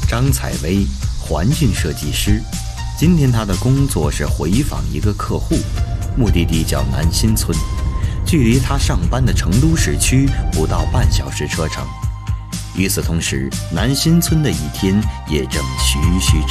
张采薇，环境设计师。今天她的工作是回访一个客户，目的地叫南新村，距离她上班的成都市区不到半小时车程。与此同时，南新村的一天也正徐徐